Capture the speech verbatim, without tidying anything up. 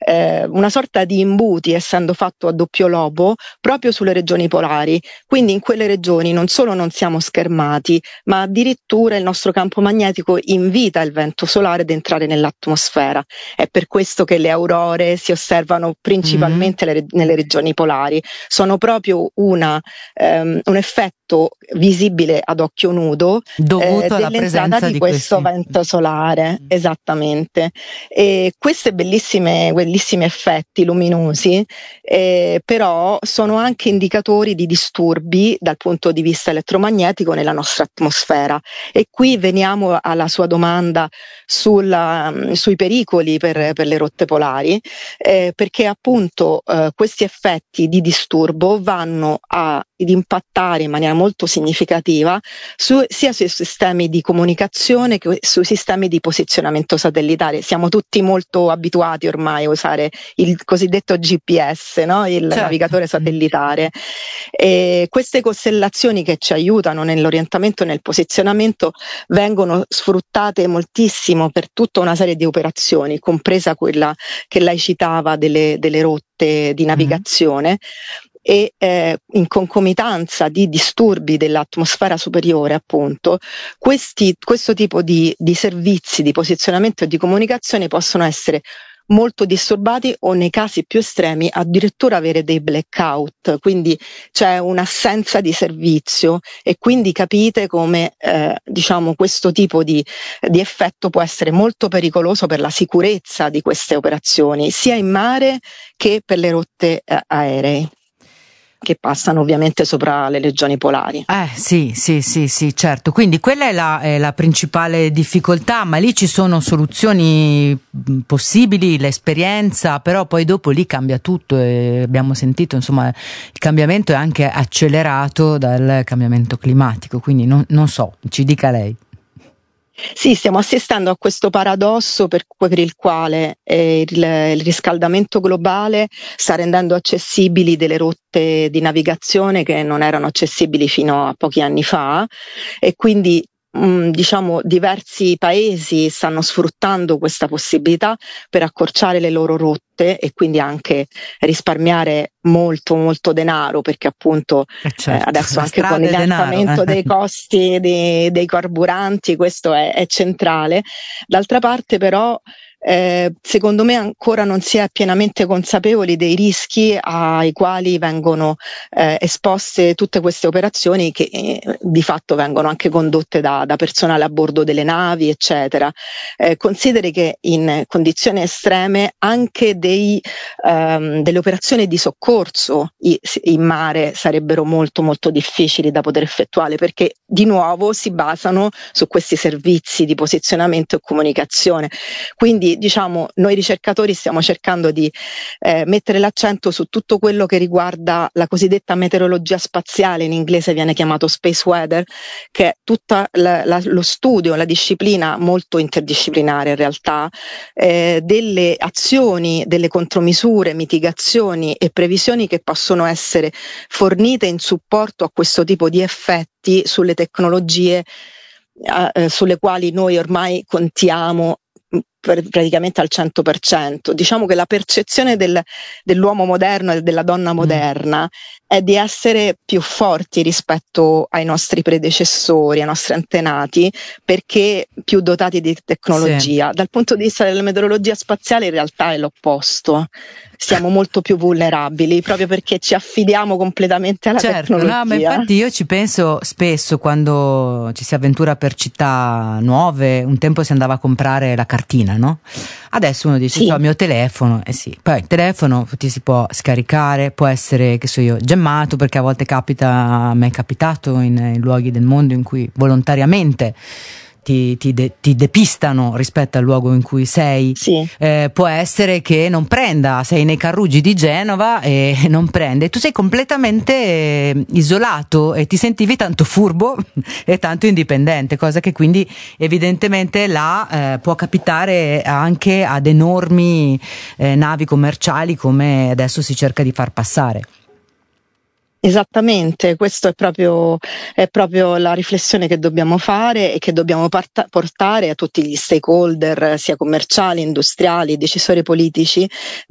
eh, una sorta di imbuti, essendo fatto a doppio lobo, proprio sulle regioni polari. Quindi in quelle regioni non solo non siamo schermati, ma addirittura il nostro campo magnetico invita il vento solare ad entrare nell'atmosfera. È per questo che le aurore si osservano principalmente Mm. le, nelle regioni polari. Sono proprio una, um, un effetto visibile ad occhio nudo eh, Dovuto alla dell'entrata presenza di di questo questi. vento solare, Mm. esattamente. E questi bellissime, bellissimi effetti luminosi eh, però sono anche indicatori di disturbi dal punto di vista elettromagnetico nella nostra atmosfera. E qui veniamo alla sua domanda sulla, sui pericoli per, per le rotte polari, eh, perché appunto eh, questi effetti di disturbo vanno a ad impattare in maniera molto significativa su, sia sui sistemi di comunicazione che sui sistemi di posizionamento satellitare. Siamo tutti molto abituati ormai a usare il cosiddetto G P S, no? Il Certo. navigatore satellitare. E queste costellazioni che ci aiutano nell'orientamento e nel posizionamento vengono sfruttate moltissimo per tutta una serie di operazioni, compresa quella che lei citava delle, delle rotte di navigazione. Mm. E eh, in concomitanza di disturbi dell'atmosfera superiore, appunto, questi, questo tipo di, di servizi di posizionamento e di comunicazione possono essere molto disturbati o, nei casi più estremi, addirittura avere dei blackout, quindi c'è un'assenza di servizio. E quindi capite come eh, diciamo questo tipo di, di effetto può essere molto pericoloso per la sicurezza di queste operazioni, sia in mare che per le rotte eh, aeree, che passano ovviamente sopra le regioni polari. Eh sì, sì, sì, sì, certo. Quindi quella è la, è la principale difficoltà, ma lì ci sono soluzioni possibili, l'esperienza, però poi dopo lì cambia tutto e abbiamo sentito, insomma, il cambiamento è anche accelerato dal cambiamento climatico, quindi non, non so, ci dica lei. Sì, stiamo assistendo a questo paradosso per, per il quale eh, il, il riscaldamento globale sta rendendo accessibili delle rotte di navigazione che non erano accessibili fino a pochi anni fa, e quindi mh, diciamo diversi paesi stanno sfruttando questa possibilità per accorciare le loro rotte e quindi anche risparmiare molto molto denaro, perché appunto Eh certo, eh, adesso anche con strada e l'innalzamento denaro. dei costi dei, dei carburanti questo è, è centrale. D'altra parte però eh, secondo me ancora non si è pienamente consapevoli dei rischi ai quali vengono eh, esposte tutte queste operazioni, che eh, di fatto vengono anche condotte da, da personale a bordo delle navi, eccetera. Eh, consideri che in condizioni estreme anche dei, ehm, delle operazioni di soccorso in mare sarebbero molto molto difficili da poter effettuare, perché di nuovo si basano su questi servizi di posizionamento e comunicazione. Quindi diciamo noi ricercatori stiamo cercando di eh, mettere l'accento su tutto quello che riguarda la cosiddetta meteorologia spaziale, in inglese viene chiamato space weather, che è tutta la, la, lo studio, la disciplina molto interdisciplinare in realtà eh, delle azioni, delle contromisure, mitigazioni e previsioni che possono essere fornite in supporto a questo tipo di effetti sulle tecnologie eh, sulle quali noi ormai contiamo praticamente al cento per cento. Diciamo che la percezione del, dell'uomo moderno e della donna moderna mm. è di essere più forti rispetto ai nostri predecessori, ai nostri antenati, perché più dotati di tecnologia. Sì. Dal punto di vista della meteorologia spaziale in realtà è l'opposto. Siamo molto più vulnerabili proprio perché ci affidiamo completamente alla certo, tecnologia. No, ma infatti io ci penso spesso quando ci si avventura per città nuove. Un tempo si andava a comprare la cartina, no? Adesso uno dice, sì, ho il mio telefono, eh sì, poi il telefono ti si può scaricare, può essere, che so io, gemmato, perché a volte capita, a me è capitato in, in luoghi del mondo in cui volontariamente Ti, ti, de, ti depistano rispetto al luogo in cui sei. Sì. Eh, può essere che non prenda, sei nei carruggi di Genova e non prende, tu sei completamente eh, isolato e ti sentivi tanto furbo e tanto indipendente, cosa che quindi evidentemente là eh, può capitare anche ad enormi eh, navi commerciali, come adesso si cerca di far passare. Esattamente, questa è proprio, è proprio la riflessione che dobbiamo fare e che dobbiamo parta- portare a tutti gli stakeholder, sia commerciali, industriali, decisori politici,